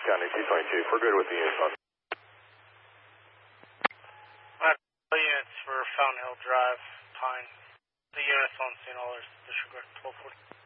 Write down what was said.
County 222. We're good with the units on. Units for Fountain Hill Drive, Pine. The units on St. Allers, disregard 1240.